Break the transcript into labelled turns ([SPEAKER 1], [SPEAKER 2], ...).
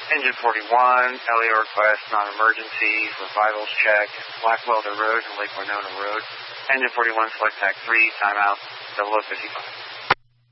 [SPEAKER 1] Engine 41, LEO request, non-emergency for vitals check, Blackwelder Road and Lake Winona Road. Engine 41, select TAC 3, timeout, 0055.